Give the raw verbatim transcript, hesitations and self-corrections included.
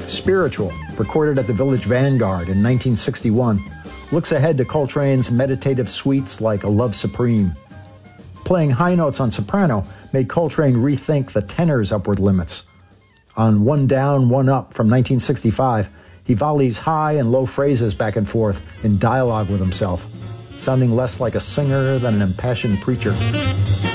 Spiritual, recorded at the Village Vanguard in nineteen sixty-one, looks ahead to Coltrane's meditative suites like A Love Supreme. Playing high notes on soprano made Coltrane rethink the tenor's upward limits. On One Down, One Up from nineteen sixty-five, he volleys high and low phrases back and forth in dialogue with himself, sounding less like a singer than an impassioned preacher.